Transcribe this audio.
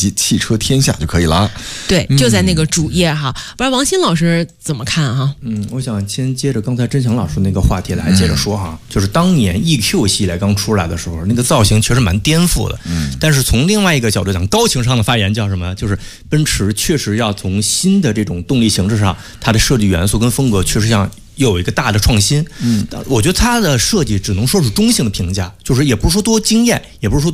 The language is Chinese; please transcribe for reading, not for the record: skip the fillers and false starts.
辑《汽车天下》就可以了。 对，就在那个主页哈。不知道王鑫老师怎么看哈？ 我想先接着刚才真强老师那个话题来接着说哈，就是当年 EQ 系列刚出来的时候，那个造型确实蛮颠覆的。但是从另外一个角度讲，高情商的发言叫什么？就是奔驰确实要从新的这种动力形式上，它的设计元素跟风格确实像又有一个大的创新。我觉得它的设计只能说是中性的评价，就是也不是说多惊艳，也不是说